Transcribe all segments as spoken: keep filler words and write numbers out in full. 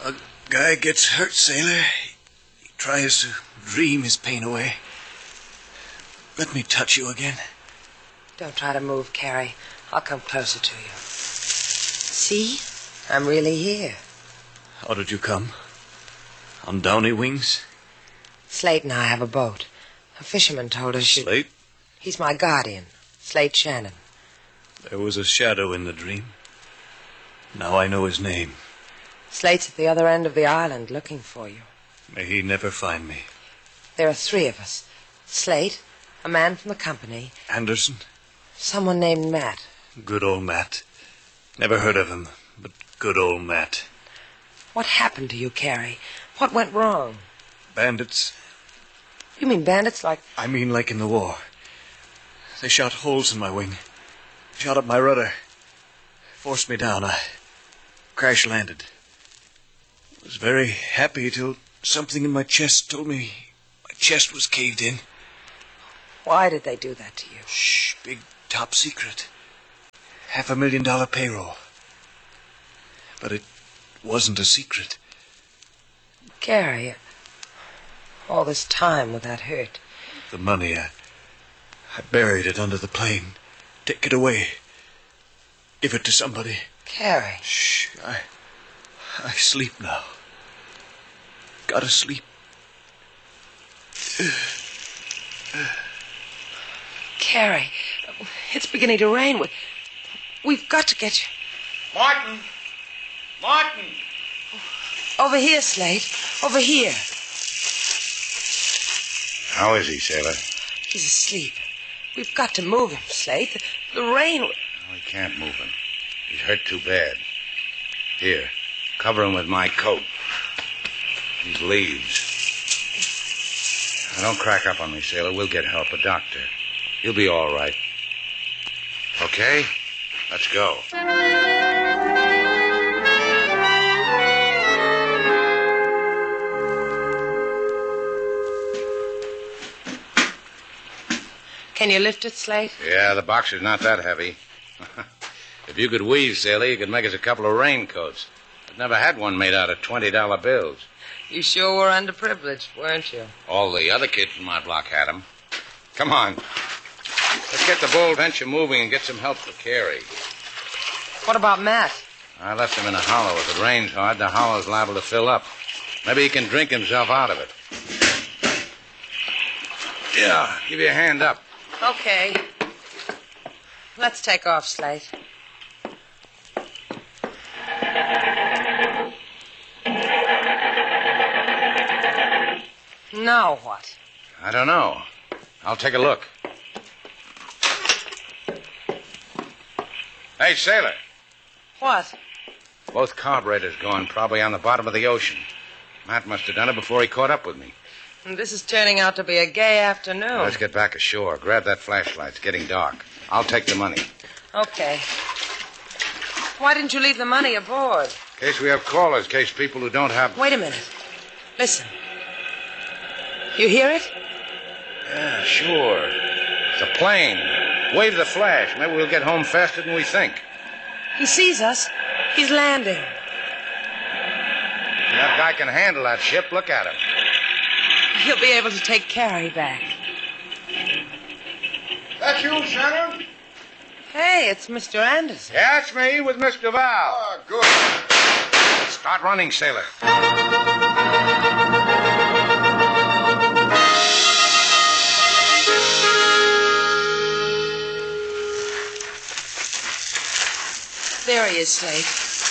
A guy gets hurt, sailor. He tries to dream his pain away. Let me touch you again. Don't try to move, Carrie. I'll come closer to you. See? I'm really here. How did you come? On downy wings? Slate and I have a boat. A fisherman told us you... Slate? He's my guardian, Slate Shannon. There was a shadow in the dream. Now I know his name. Slate's at the other end of the island looking for you. May he never find me. There are three of us. Slate, a man from the company. Anderson? Someone named Matt. Good old Matt. Never heard of him, but good old Matt. What happened to you, Carrie? What went wrong? Bandits. You mean bandits like... I mean like in the war. They shot holes in my wing. Shot up my rudder. Forced me down. I crash-landed. Was very happy till something in my chest told me my chest was caved in. Why did they do that to you? Shh, big top secret. Half a million dollar payroll. But it wasn't a secret. Carrie, all this time with that hurt. The money, I, I buried it under the plane. Take it away. Give it to somebody. Carrie. Shh, I, I sleep now. Gotta sleep. Carrie, it's beginning to rain. We, we've got to get you. Martin! Martin! Over here, Slate. Over here. How is he, sailor? He's asleep. We've got to move him, Slate. The, the rain... No, we can't move him. He's hurt too bad. Here, cover him with my coat. These leaves. Now, don't crack up on me, sailor. We'll get help, a doctor. He'll be all right. Okay? Let's go. Can you lift it, Slate? Yeah, the box is not that heavy. If you could weave, sailor, you could make us a couple of raincoats. I've never had one made out of twenty dollar bills. You sure were underprivileged, weren't you? All the other kids in my block had them. Come on. Let's get the bull venture moving and get some help for Carrie. What about Matt? I left him in a hollow. If it rains hard, the hollow's liable to fill up. Maybe he can drink himself out of it. Yeah, give you a hand up. Okay. Let's take off, Slate. Now what? I don't know. I'll take a look. Hey, sailor. What? Both carburetors gone, probably on the bottom of the ocean. Matt must have done it before he caught up with me. This is turning out to be a gay afternoon. Now, let's get back ashore. Grab that flashlight. It's getting dark. I'll take the money. Okay. Why didn't you leave the money aboard? In case we have callers, in case people who don't have... Wait a minute. Listen. You hear it? Yeah, sure. It's a plane. Wave the flash. Maybe we'll get home faster than we think. He sees us. He's landing. That guy can handle that ship. Look at him. He'll be able to take Carrie back. That you, Shannon? Hey, it's Mister Anderson. Yeah, it's me with Mister Val. Ah, good. Start running, sailor. There he is, Slate.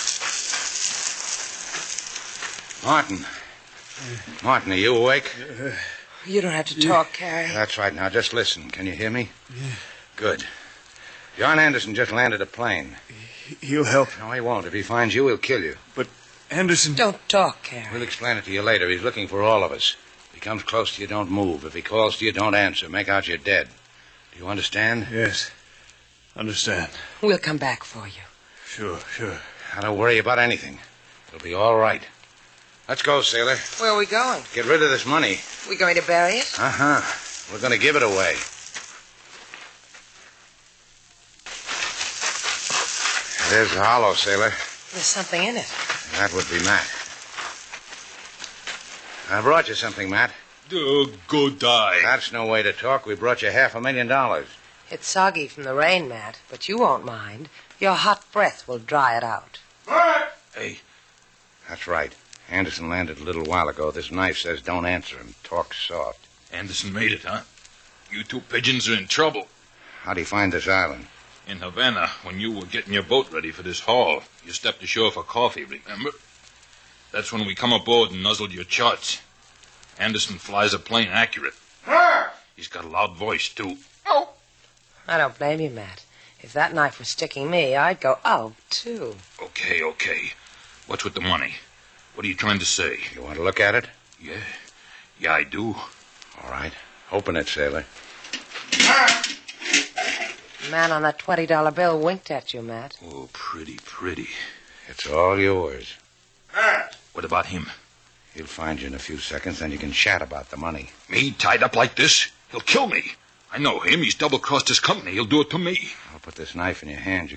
Martin. Martin, are you awake? You don't have to talk, Carrie. That's right. Now, just listen. Can you hear me? Yeah. Good. John Anderson just landed a plane. He'll help. No, he won't. If he finds you, he'll kill you. But Anderson... Don't talk, Carrie. We'll explain it to you later. He's looking for all of us. If he comes close to you, don't move. If he calls to you, don't answer. Make out you're dead. Do you understand? Yes. Understand. We'll come back for you. Sure, sure. Now, don't worry about anything. It'll be all right. Let's go, sailor. Where are we going? Get rid of this money. We going to bury it? Uh-huh. We're going to give it away. There's the hollow, sailor. There's something in it. That would be Matt. I brought you something, Matt. Oh, go die. That's no way to talk. We brought you half a million dollars. It's soggy from the rain, Matt, but you won't mind. Your hot breath will dry it out. Hey, That's right. Anderson landed a little while ago. This knife says don't answer him. Talk soft. Anderson made it, huh? You two pigeons are in trouble. How'd he find this island? In Havana, when you were getting your boat ready for this haul, you stepped ashore for coffee, remember? That's when we come aboard and nuzzled your charts. Anderson flies a plane accurate. He's got a loud voice, too. Oh. I don't blame you, Matt. If that knife was sticking me, I'd go, oh, too. Okay, okay. What's with the money? What are you trying to say? You want to look at it? Yeah. Yeah, I do. All right. Open it, sailor. The man on that twenty dollar bill winked at you, Matt. Oh, pretty, pretty. It's all yours. What about him? He'll find you in a few seconds, then you can chat about the money. Me tied up like this? He'll kill me. I know him. He's double-crossed his company. He'll do it to me. I'll put this knife in your hand. You